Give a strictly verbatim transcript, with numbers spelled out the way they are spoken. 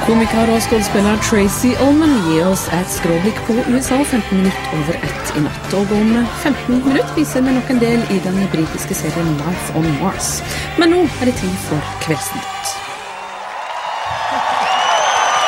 Komiker og skuespiller Tracy Ullman gir oss et skråblikk på U S A femten minutter over ett i natt. Og om femten minutter viser vi nok en del i den britiske serien Life on Mars. Men nå er det tid for Kveldsnytt.